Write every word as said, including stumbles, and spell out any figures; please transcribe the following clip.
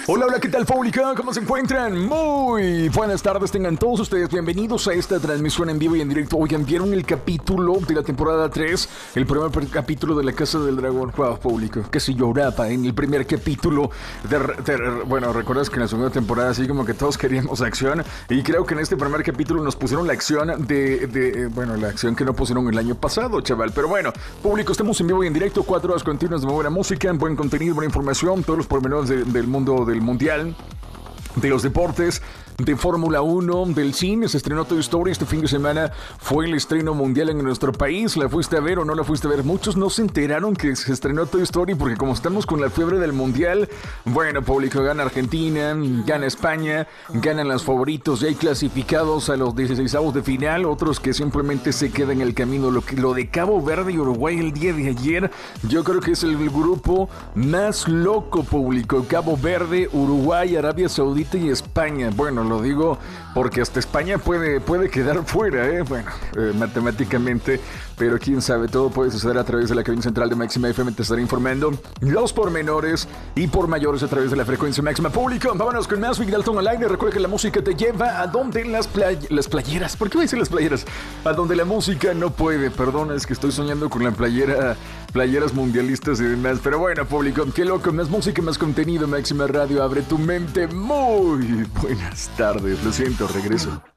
Hola, hola, ¿qué tal, pública? ¿Cómo se encuentran? Muy buenas tardes, tengan todos ustedes bienvenidos a esta transmisión en vivo y en directo. Oigan, ¿vieron el capítulo de la temporada tres? El primer capítulo de La Casa del Dragón. Wow, público, que si lloraba en el primer capítulo de, de, bueno, recuerdas que en la segunda temporada así como que todos queríamos acción, y creo que en este primer capítulo nos pusieron la acción de, de bueno, la acción que no pusieron el año pasado, chaval. Pero bueno, público, estamos en vivo y en directo, cuatro horas continuas de buena música, buen contenido, buena información, todos los pormenores de, del mundo del mundial, de los deportes, de Fórmula uno, del cine. Se estrenó Toy Story este fin de semana. Fue el estreno mundial en nuestro país. ¿La fuiste a ver o no la fuiste a ver? Muchos no se enteraron que se estrenó Toy Story porque como estamos con la fiebre del mundial, bueno, público, gana Argentina, gana España, ganan los favoritos ya hay clasificados a los dieciseisavos de final, otros que simplemente se quedan en el camino. Lo, que, lo de Cabo Verde y Uruguay el día de ayer, yo creo que es el grupo más loco, público. Cabo Verde, Uruguay, Arabia Saudita y España. Bueno, lo digo porque hasta España puede, puede quedar fuera, ¿eh? Bueno, eh, matemáticamente, pero quién sabe, todo puede suceder a través de la cabina central de Máxima F M. Te estaré informando los pormenores y por mayores a través de la frecuencia máxima. Público, vámonos con más Big Dalton Online. Recuerda que la música te lleva a donde las, play las playeras, ¿por qué voy a decir las playeras? A donde la música no puede, perdón, es que estoy soñando con la playera, playeras mundialistas y demás, pero bueno, público, qué loco, más música, más contenido. Máxima Radio, abre tu mente. Muy buenas tardes, lo siento, regreso.